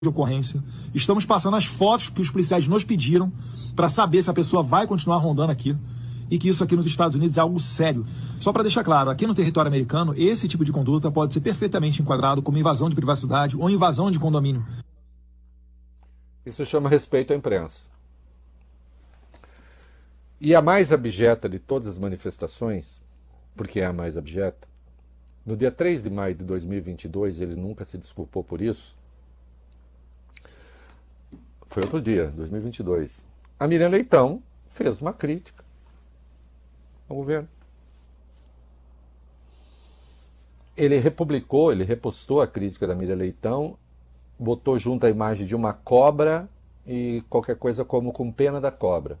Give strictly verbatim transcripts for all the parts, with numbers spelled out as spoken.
de ocorrência. Estamos passando as fotos que os policiais nos pediram para saber se a pessoa vai continuar rondando aqui e que isso aqui nos Estados Unidos é algo sério. Só para deixar claro, aqui no território americano, esse tipo de conduta pode ser perfeitamente enquadrado como invasão de privacidade ou invasão de condomínio. Isso chama respeito à imprensa. E a mais abjeta de todas as manifestações, porque é a mais abjeta, no dia três de maio de dois mil e vinte e dois, ele nunca se desculpou por isso. Foi outro dia, dois mil e vinte e dois. A Miriam Leitão fez uma crítica ao governo. Ele republicou, ele repostou a crítica da Miriam Leitão, botou junto a imagem de uma cobra e qualquer coisa como com pena da cobra.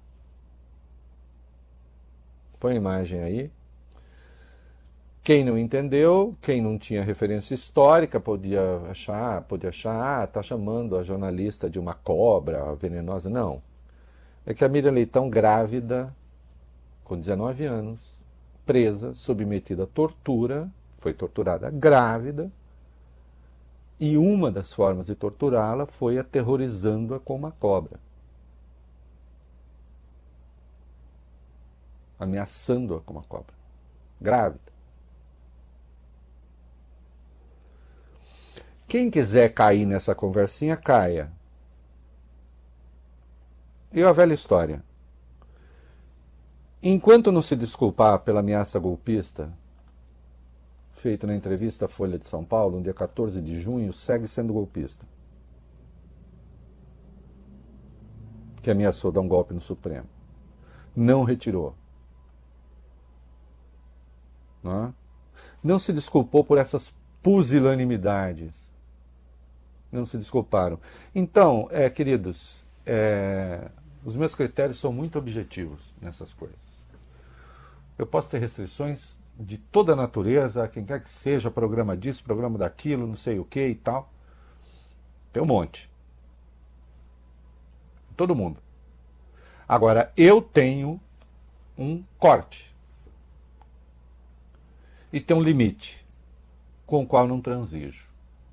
Põe a imagem aí. Quem não entendeu, quem não tinha referência histórica, podia achar, podia achar, ah, tá chamando a jornalista de uma cobra venenosa. Não. É que a Miriam Leitão, grávida, com dezenove anos, presa, submetida a tortura, foi torturada grávida, e uma das formas de torturá-la foi aterrorizando-a com uma cobra. Ameaçando-a com uma cobra. Grávida. Quem quiser cair nessa conversinha, caia. E a velha história. Enquanto não se desculpar pela ameaça golpista, feita na entrevista à Folha de São Paulo, no dia quatorze de junho, segue sendo golpista. Que ameaçou dar um golpe no Supremo. Não retirou. Não é? Não se desculpou por essas pusilanimidades. Não se desculparam. Então, é, queridos, é, os meus critérios são muito objetivos nessas coisas. Eu posso ter restrições de toda a natureza, quem quer que seja, programa disso, programa daquilo, não sei o que e tal. Tem um monte. Todo mundo. Agora, eu tenho um corte. E tem um limite com o qual não transijo.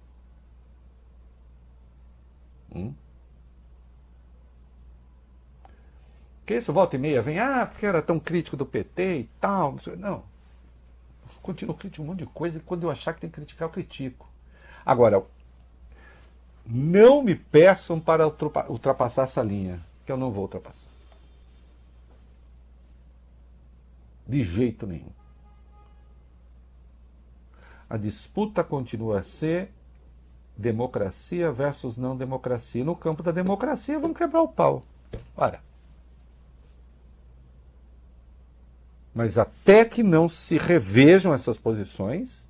Hum? Que isso, volta e meia, vem, ah, porque era tão crítico do P T e tal. Não. Continuo crítico um monte de coisa e quando eu achar que tem que criticar, eu critico. Agora, não me peçam para ultrapassar essa linha, que eu não vou ultrapassar. De jeito nenhum. A disputa continua a ser democracia versus não democracia. No campo da democracia, vamos quebrar o pau. Ora. Mas até que não se revejam essas posições,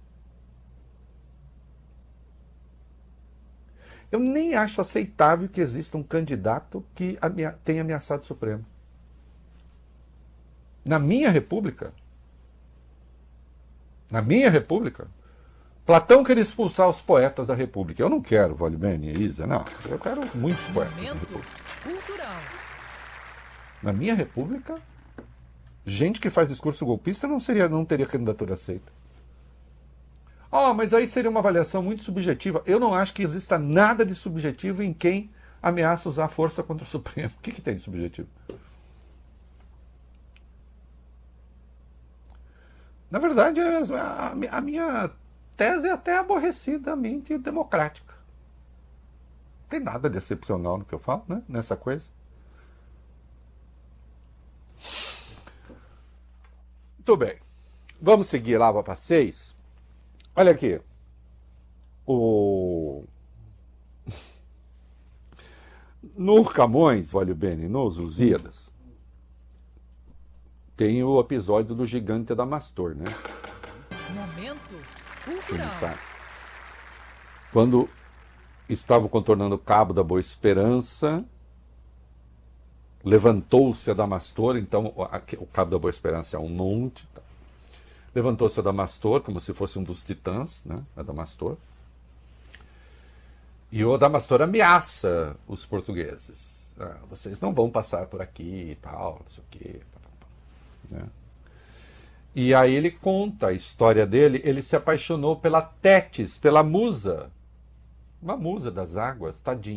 eu nem acho aceitável que exista um candidato que amea- tenha ameaçado o Supremo. Na minha república, na minha república, Platão queria expulsar os poetas da República. Eu não quero, Valibene e Isa, não. Eu quero muitos poetas. Cultural. Na minha República, gente que faz discurso golpista não, seria, não teria candidatura aceita. Ah, oh, mas aí seria uma avaliação muito subjetiva. Eu não acho que exista nada de subjetivo em quem ameaça usar força contra o Supremo. O que, que tem de subjetivo? Na verdade, a, a minha tese é até aborrecidamente democrática. Não tem nada de excepcional no que eu falo, né? Nessa coisa. Muito bem. Vamos seguir lá para seis. Olha aqui. O... No Camões, vale bem, nos Lusíadas, tem o episódio do gigante Adamastor, né? Momento Quem cultural. sabe? Quando estavam contornando o Cabo da Boa Esperança, levantou-se Adamastor, então o Cabo da Boa Esperança é um monte, tá? Levantou-se Adamastor, como se fosse um dos titãs, né? Adamastor. E o Adamastor ameaça os portugueses. Ah, vocês não vão passar por aqui e tal, não sei o quê. Né? E aí ele conta a história dele. Ele se apaixonou pela Tétis, pela musa Uma musa das águas, tadinha.